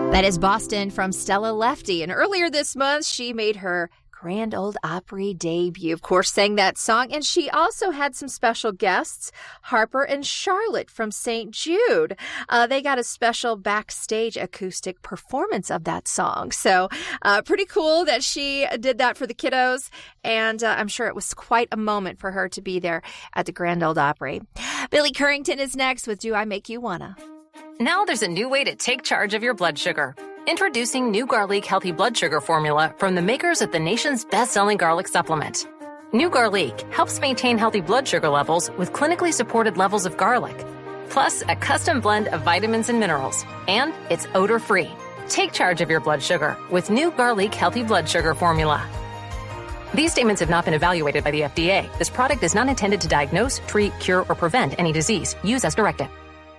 That is Boston from Stella Lefty. And earlier this month, she made her Grand Ole Opry debut, of course, sang that song. And she also had some special guests, Harper and Charlotte from St. Jude. They got a special backstage acoustic performance of that song. So pretty cool that she did that for the kiddos. And I'm sure it was quite a moment for her to be there at the Grand Ole Opry. Billy Currington is next with Do I Make You Wanna? Now there's a new way to take charge of your blood sugar. Introducing new Garlic Healthy Blood Sugar Formula from the makers of the nation's best-selling garlic supplement. New Garlic helps maintain healthy blood sugar levels with clinically supported levels of garlic, plus a custom blend of vitamins and minerals. And it's odor-free. Take charge of your blood sugar with new Garlic Healthy Blood Sugar Formula. These statements have not been evaluated by the FDA. This product is not intended to diagnose, treat, cure, or prevent any disease. Use as directed.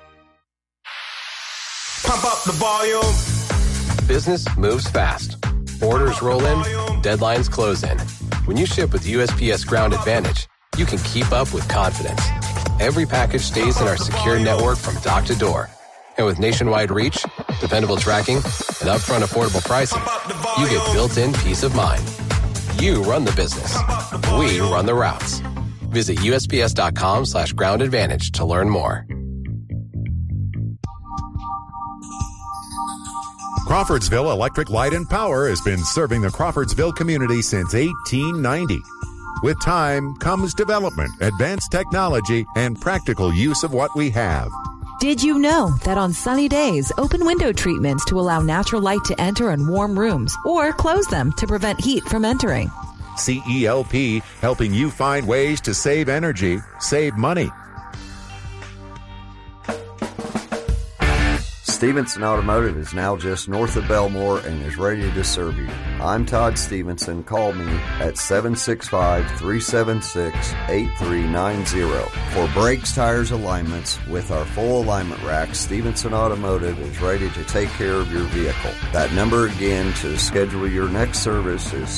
Pump up the volume. Business moves fast. Orders roll in, deadlines close in. When you ship with USPS Ground Advantage, you can keep up with confidence. Every package stays in our secure network from dock to door. And with nationwide reach, dependable tracking, and upfront affordable pricing, you get built-in peace of mind. You run the business. We run the routes. Visit USPS.com/Ground Advantage to learn more. Crawfordsville Electric Light and Power has been serving the Crawfordsville community since 1890. With time comes development, advanced technology, and practical use of what we have. Did you know that on sunny days, open window treatments to allow natural light to enter in warm rooms or close them to prevent heat from entering? CELP, helping you find ways to save energy, save money. Stevenson Automotive is now just north of Belmore and is ready to serve you. I'm Todd Stevenson. Call me at 765-376-8390. For brakes, tires, alignments, with our full alignment rack, Stevenson Automotive is ready to take care of your vehicle. That number again to schedule your next service is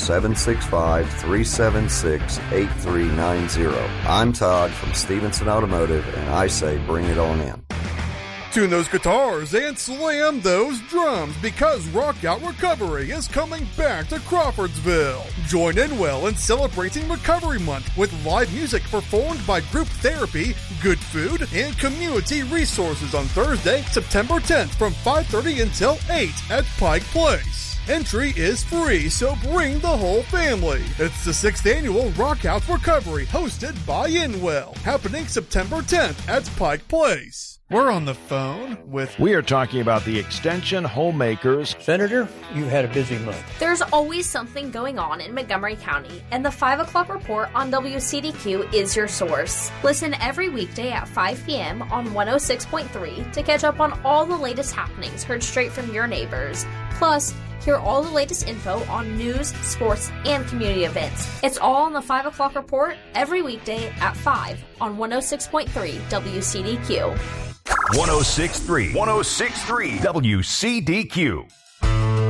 765-376-8390. I'm Todd from Stevenson Automotive, and I say bring it on in. Tune those guitars and slam those drums because Rock Out Recovery is coming back to Crawfordsville. Join Inwell in celebrating Recovery Month with live music performed by Group Therapy, Good Food, and Community Resources on Thursday, September 10th from 5:30 until 8 at Pike Place. Entry is free, so bring the whole family. It's the 6th annual Rock Out Recovery hosted by Inwell, happening September 10th at Pike Place. We're on the phone with... We are talking about the Extension Homemakers. Senator, you had a busy month. There's always something going on in Montgomery County, and the 5 o'clock report on WCDQ is your source. Listen every weekday at 5 p.m. on 106.3 to catch up on all the latest happenings heard straight from your neighbors. Plus, hear all the latest info on news, sports, and community events. It's all on the 5 o'clock report every weekday at 5 on 106.3 WCDQ. 106.3 WCDQ.